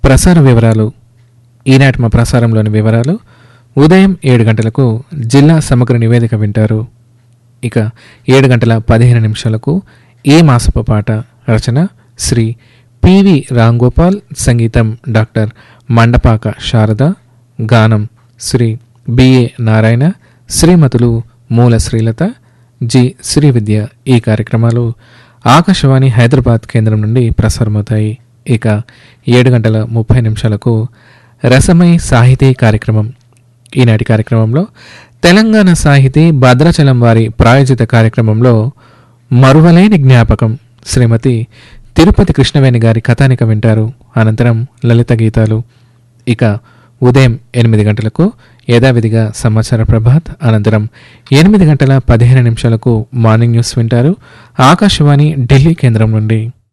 ప్రసార వివరాలు. ఈనాటి మా ప్రసారంలోని వివరాలు. ఉదయం 7 గంటలకు జిల్లా సమగ్ర నివేదిక వింటారు. ఇక 7 గంటల 15 నిమిషాలకు ఏ మాసపు పాట, రచన శ్రీ పివి రాంగోపాల్, సంగీతం డాక్టర్ మండపాక శారద, గానం శ్రీ బిఏ నారాయణ, శ్రీమతులు మూల శ్రీలత, జి శ్రీవిద్య. ఈ కార్యక్రమాలు ఆకాశవాణి హైదరాబాద్ కేంద్రం నుండి ప్రసారమవుతాయి. ఇక 7 గంటల 30 నిమిషాలకు రసమై సాహితీ కార్యక్రమం. ఈనాటి కార్యక్రమంలో తెలంగాణ సాహితీ భద్రాచలం వారి ప్రాయోజిత కార్యక్రమంలో మరువలేని జ్ఞాపకం శ్రీమతి తిరుపతి కృష్ణవేణి గారి కథానిక వింటారు. అనంతరం లలిత గీతాలు. ఇక ఉదయం 8 గంటలకు యథావిధిగా సమాచార ప్రభాత్, అనంతరం 8 గంటల 15 నిమిషాలకు మార్నింగ్ న్యూస్ వింటారు ఆకాశవాణి ఢిల్లీ కేంద్రం నుండి.